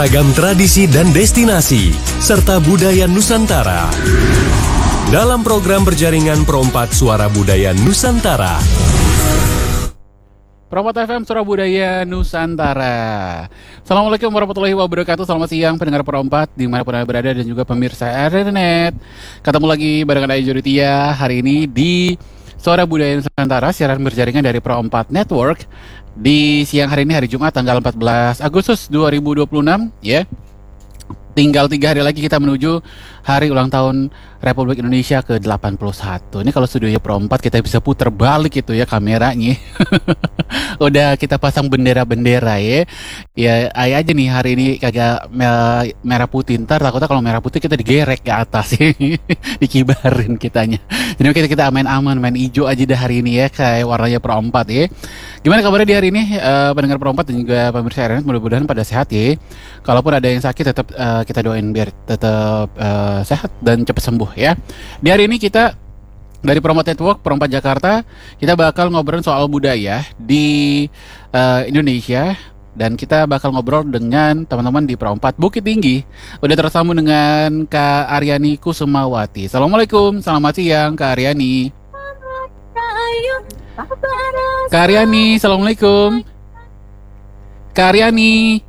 Ragam tradisi dan destinasi, serta budaya Nusantara. Dalam program berjaringan Perompak Suara Budaya Nusantara. Perompak FM Suara Budaya Nusantara. Assalamualaikum warahmatullahi wabarakatuh. Selamat siang pendengar Perompak dimanapun Anda berada dan juga pemirsa RRNet. Ketemu lagi barengan Ayu Juritia hari ini di Suara Budaya Nusantara, siaran berjaringan dari Perompak Network di siang hari ini, hari Jumat tanggal 14 Agustus 2026 ya. Tinggal 3 hari lagi kita menuju hari ulang tahun Republik Indonesia ke-81. Ini kalau studionya Perompak kita bisa putar balik itu ya kameranya. Udah kita pasang bendera-bendera ya. Ya aja nih hari ini kagak merah putih. Ntar takutnya kalau merah putih kita digerek ke atas. Dikibarin kitanya. Jadi kita aman-aman, main hijau aja dah hari ini ya, kayak warnanya Perompak ya. Gimana kabarnya di hari ini pendengar Perompak dan juga pemirsa RRNet, mudah-mudahan pada sehat ya. Kalaupun ada yang sakit tetap kita doain biar tetap sehat dan cepat sembuh ya. Di hari ini kita dari Perompak Network, Perompak Jakarta, kita bakal ngobrol soal budaya di Indonesia. Dan kita bakal ngobrol dengan teman-teman di Perompak Bukit Tinggi. Udah tersambung dengan Kak Aryani Kusumawati. Assalamualaikum, selamat siang Kak Aryani. Kak Aryani, assalamualaikum. Kak Aryani.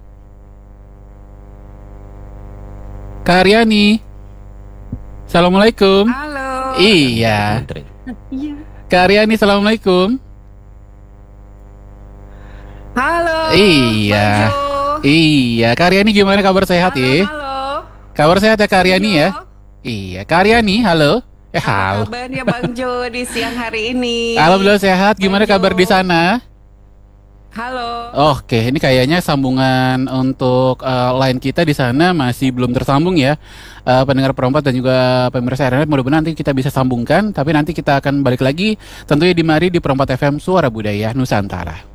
Kak Aryani. Assalamualaikum. Halo. Iya. Kak Aryani, assalamualaikum. Halo. Iya. Iya. Kak Aryani gimana, kabar sehat ya? Halo. Kabar sehat ya Kak Aryani ya? Iya. Kak Aryani, halo. Halo. Apa kabarnya Bang Jo di siang hari ini? Alhamdulillah sehat. Gimana Bang Jo. kabar di sana? Halo. Oke, ini kayaknya sambungan untuk line kita di sana masih belum tersambung ya. Pendengar Perompak dan juga pemirsa RRNet, mudah-mudahan nanti kita bisa sambungkan. Tapi nanti kita akan balik lagi tentunya di mari di Perompak FM Suara Budaya Nusantara.